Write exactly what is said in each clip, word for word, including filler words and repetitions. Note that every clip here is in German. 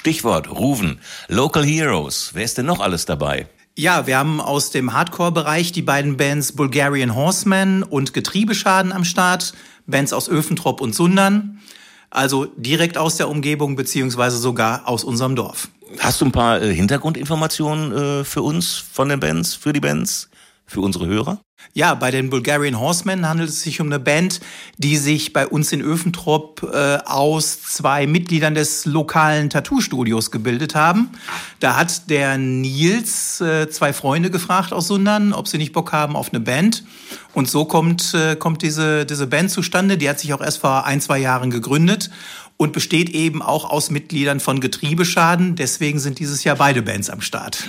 Stichwort Ruven, Local Heroes. Wer ist denn noch alles dabei? Ja, wir haben aus dem Hardcore-Bereich die beiden Bands Bulgarian Horsemen und Getriebeschaden am Start. Bands aus Öfentrop und Sundern. Also direkt aus der Umgebung beziehungsweise sogar aus unserem Dorf. Hast du ein paar äh, Hintergrundinformationen äh, für uns von den Bands, für die Bands, für unsere Hörer? Ja, bei den Bulgarian Horsemen handelt es sich um eine Band, die sich bei uns in Öfentrop äh, aus zwei Mitgliedern des lokalen Tattoo-Studios gebildet haben. Da hat der Nils äh, zwei Freunde gefragt aus Sundern, ob sie nicht Bock haben auf eine Band. Und so kommt, äh, kommt diese, diese Band zustande. Die hat sich auch erst vor ein, zwei Jahren gegründet und besteht eben auch aus Mitgliedern von Getriebeschaden. Deswegen sind dieses Jahr beide Bands am Start.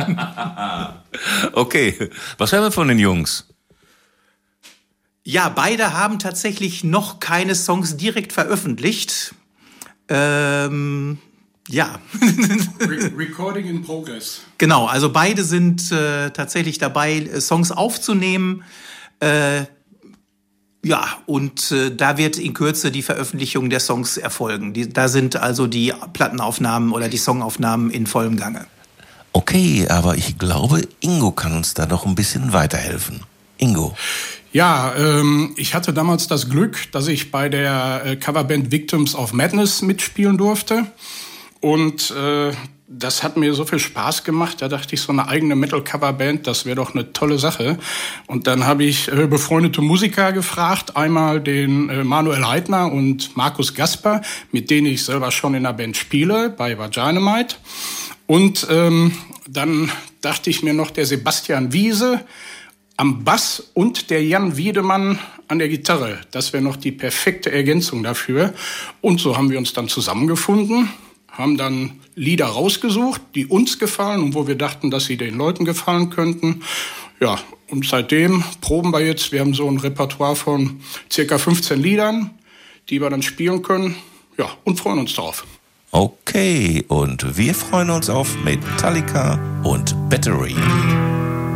Okay, was hören wir von den Jungs? Ja, beide haben tatsächlich noch keine Songs direkt veröffentlicht. Ähm, ja. Re- Recording in progress. Genau, also beide sind äh, tatsächlich dabei, Songs aufzunehmen. Äh, ja, und äh, da wird in Kürze die Veröffentlichung der Songs erfolgen. Die, da sind also die Plattenaufnahmen oder die Songaufnahmen in vollem Gange. Okay, aber ich glaube, Ingo kann uns da noch ein bisschen weiterhelfen. Ingo. Ja, ähm, ich hatte damals das Glück, dass ich bei der äh, Coverband Victims of Madness mitspielen durfte. Und äh, das hat mir so viel Spaß gemacht. Da dachte ich, so eine eigene Metal-Coverband, das wäre doch eine tolle Sache. Und dann habe ich äh, befreundete Musiker gefragt. Einmal den äh, Manuel Heidner und Markus Gasper, mit denen ich selber schon in der Band spiele, bei Vaginemite. Und ähm, dann dachte ich mir noch der Sebastian Wiese am Bass und der Jan Wiedemann an der Gitarre. Das wäre noch die perfekte Ergänzung dafür. Und so haben wir uns dann zusammengefunden, haben dann Lieder rausgesucht, die uns gefallen und wo wir dachten, dass sie den Leuten gefallen könnten. Ja, und seitdem proben wir jetzt. Wir haben so ein Repertoire von circa fünfzehn Liedern, die wir dann spielen können. Ja, und freuen uns drauf. Okay, und wir freuen uns auf Metallica und Battery.